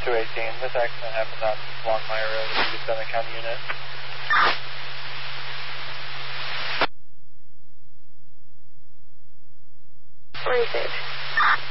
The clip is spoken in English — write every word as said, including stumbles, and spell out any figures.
two eighteen. This accident happened on Longmire Road. If you could send a county unit. Where is it?